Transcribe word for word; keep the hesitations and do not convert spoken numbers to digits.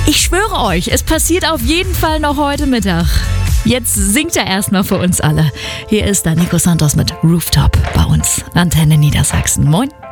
Ich schwöre euch, es passiert auf jeden Fall noch heute Mittag. Jetzt singt er erstmal für uns alle. Hier ist der Nico Santos mit Rooftop bei uns. Antenne Niedersachsen. Moin.